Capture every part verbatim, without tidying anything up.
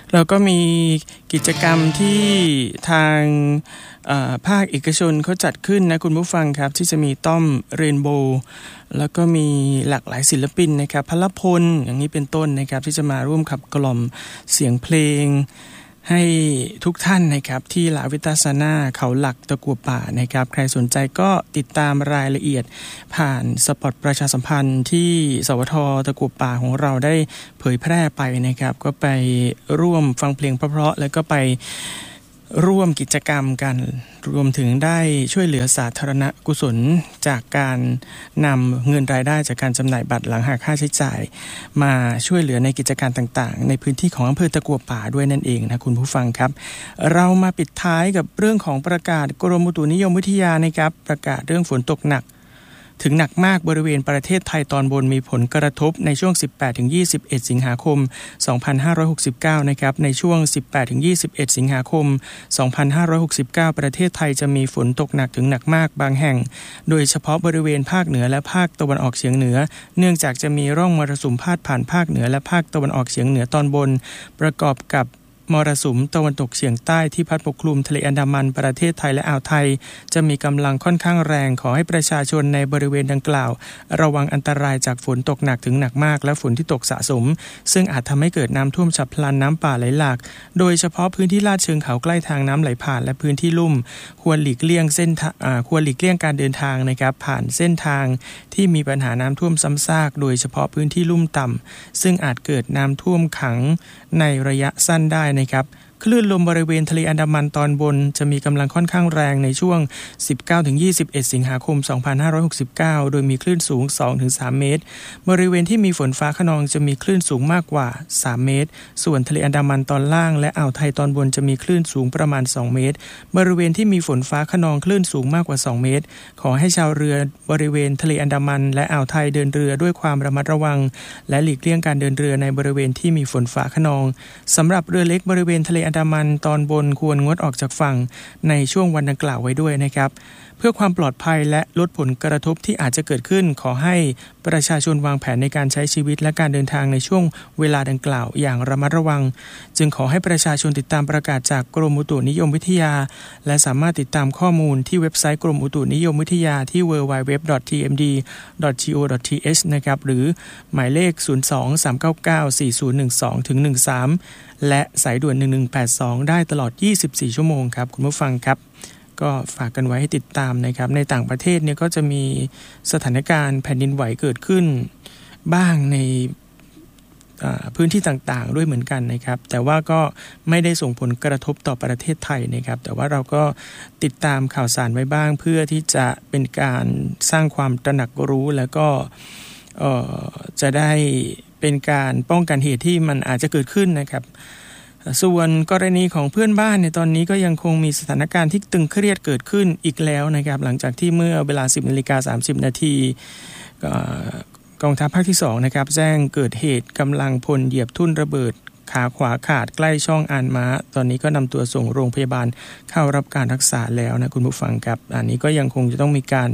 เราก็มีกิจกรรมที่ทางภาคเอกชนเขาจัดขึ้นนะคุณผู้ฟังครับที่จะมีต้อมเรนโบว์แล้วก็มีหลากหลายศิลปินนะครับพลพลอย่างนี้เป็นต้นนะครับที่จะมาร่วมขับกล่อมเสียงเพลงให้ทุกท่านนะครับที่ลาวิตาสนาเขาหลักตะกัวป่านะครับใครสนใจก็ติดตามรายละเอียดผ่านสปอตประชาสัมพันธ์ที่สวทตะกัวป่าของเราได้เผยแพร่ไปนะครับก็ไปร่วมฟังเพลงเพราะๆแล้วก็ไปร่วมกิจกรรมกันรวมถึงได้ช่วยเหลือสาธารณกุศลจากการนำเงินรายได้จากการจำหน่ายบัตรหลังหักค่าใช้จ่ายมาช่วยเหลือในกิจการต่างๆในพื้นที่ของอำเภอตะกัวป่าด้วยนั่นเองนะคุณผู้ฟังครับเรามาปิดท้ายกับเรื่องของประกาศกรมอุตุนิยมวิทยานะครับประกาศเรื่องฝนตกหนักถึงหนักมากบริเวณประเทศไทยตอนบนมีผลกระทบในช่วง สิบแปดถึงยี่สิบเอ็ด สิงหาคม สองพันห้าร้อยหกสิบเก้า นะครับในช่วง สิบแปดถึงยี่สิบเอ็ด สิงหาคม สองพันห้าร้อยหกสิบเก้า ประเทศไทยจะมีฝนตกหนักถึงหนักมากบางแห่งโดยเฉพาะบริเวณภาคเหนือและภาคตะวันออกเฉียงเหนือเนื่องจากจะมีร่องมรสุมพาดผ่านภาคเหนือและภาคตะวันออกเฉียงเหนือตอนบนประกอบกับมรสุมตะวันตกเฉียงใต้ที่พัดปกคลุมทะเลอันดามันประเทศไทยและอ่าวไทยจะมีกำลังค่อนข้างแรงขอให้ประชาชนในบริเวณดังกล่าวระวังอันตรายจากฝนตกหนักถึงหนักมากและฝนที่ตกสะสมซึ่งอาจทำให้เกิดน้ำท่วมฉับพลันน้ำป่าไหลหลากโดยเฉพาะพื้นที่ลาดเชิงเขาใกล้ทางน้ำไหลผ่านและพื้นที่ลุ่มควรหลีกเลี่ยงเส้นควรหลีกเลี่ยงการเดินทางนะครับผ่านเส้นทางที่มีปัญหาน้ำท่วมซ้ำซากโดยเฉพาะพื้นที่ลุ่มต่ำซึ่งอาจเกิดน้ำท่วมขังในระยะสั้นได้นะครับคลื่นลมบริเวณทะเลอันดามันตอนบนจะมีกำลังค่อนข้างแรงในช่วง สิบเก้าถึงยี่สิบเอ็ด สิงหาคม สองพันห้าร้อยหกสิบเก้า โดยมีคลื่นสูง สองถึงสาม เมตรบริเวณที่มีฝนฟ้าคะนองจะมีคลื่นสูงมากกว่าสามเมตรส่วนทะเลอันดามันตอนล่างและอ่าวไทยตอนบนจะมีคลื่นสูงประมาณสองเมตรบริเวณที่มีฝนฟ้าคะนองคลื่นสูงมากกว่าสองเมตรขอให้ชาวเรือบริเวณทะเลอันดามันและอ่าวไทยเดินเรือด้วยความระมัดระวังและหลีกเลี่ยงการเดินเรือในบริเวณที่มีฝนฟ้าคะนองสำหรับเรือเล็กบริเวณทะเลอันดามันตอนบนควรงดออกจากฝั่งในช่วงวันดังกล่าวไว้ด้วยนะครับเพื่อความปลอดภัยและลดผลกระทบที่อาจจะเกิดขึ้นขอให้ประชาชนวางแผนในการใช้ชีวิตและการเดินทางในช่วงเวลาดังกล่าวอย่างระมัดระวังจึงขอให้ประชาชนติดตามประกาศจากกรมอุตุนิยมวิทยาและสามารถติดตามข้อมูลที่เว็บไซต์กรมอุตุนิยมวิทยาที่ ดับเบิลยู ดับเบิลยู ดับเบิลยู ดอท ที เอ็ม ดี ดอท ที โอ ดอท ที เอช นะครับหรือหมายเลขศูนย์ สอง สาม เก้า เก้า สี่ ศูนย์ หนึ่ง สอง ถึง หนึ่ง สามและสายด่วนหนึ่งหนึ่งแปดสองได้ตลอดยี่สิบสี่ชั่วโมงครับคุณผู้ฟังครับก็ฝากกันไว้ให้ติดตามนะครับในต่างประเทศเนี่ยก็จะมีสถานการณ์แผ่นดินไหวเกิดขึ้นบ้างในพื้นที่ต่างๆด้วยเหมือนกันนะครับแต่ว่าก็ไม่ได้ส่งผลกระทบต่อประเทศไทยนะครับแต่ว่าเราก็ติดตามข่าวสารไว้บ้างเพื่อที่จะเป็นการสร้างความตระหนักรู้แล้วก็จะได้เป็นการป้องกันเหตุที่มันอาจจะเกิดขึ้นนะครับส่วนกรณีของเพื่อนบ้านในตอนนี้ก็ยังคงมีสถานการณ์ที่ตึงเครียดเกิดขึ้นอีกแล้วนะครับหลังจากที่เมื่อเวลา สิบนาฬิกาสามสิบนาทีกองทัพภาคที่สองนะครับแจ้งเกิดเหตุกำลังพลเหยียบทุ่นระเบิดขาขวาขาดใกล้ช่องอานม้าตอนนี้ก็นำตัวส่งโรงพยาบาลเข้ารับการรักษาแล้วนะคุณผู้ฟังครับอันนี้ก็ยังคงจะต้องมีการ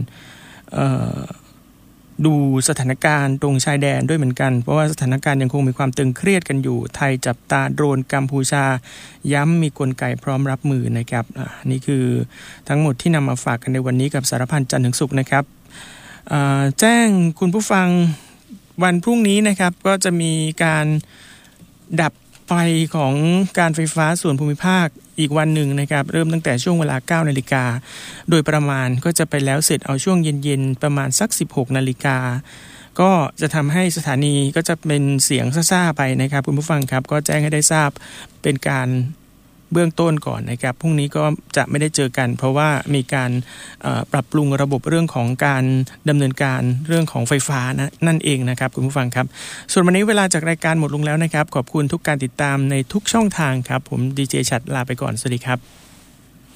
ดูสถานการณ์ตรงชายแดนด้วยเหมือนกันเพราะว่าสถานการณ์ยังคงมีความตึงเครียดกันอยู่ไทยจับตาโดรนกัมพูชาย้ำมีกลไกพร้อมรับมือนะครับนี่คือทั้งหมดที่นำมาฝากกันในวันนี้กับสารพันจันทร์ถึงศุกร์นะครับแจ้งคุณผู้ฟังวันพรุ่งนี้นะครับก็จะมีการดับไฟของการไฟฟ้าส่วนภูมิภาคอีกวันหนึ่งนะครับเริ่มตั้งแต่ช่วงเวลา เก้านาฬิกาโดยประมาณก็จะไปแล้วเสร็จเอาช่วงเย็นๆประมาณสัก สิบหกนาฬิกาก็จะทำให้สถานีก็จะเป็นเสียงซ่าๆไปนะครับคุณผู้ฟังครับก็แจ้งให้ได้ทราบเป็นการเบื้องต้นก่อนนะครับพรุ่งนี้ก็จะไม่ได้เจอกันเพราะว่ามีการปรับปรุงระบบเรื่องของการดำเนินการเรื่องของไฟฟ้านะนั่นเองนะครับคุณผู้ฟังครับส่วนวันนี้เวลาจากรายการหมดลงแล้วนะครับขอบคุณทุกการติดตามในทุกช่องทางครับผมดีเจฉัตรลาไปก่อนสวัสดีครับ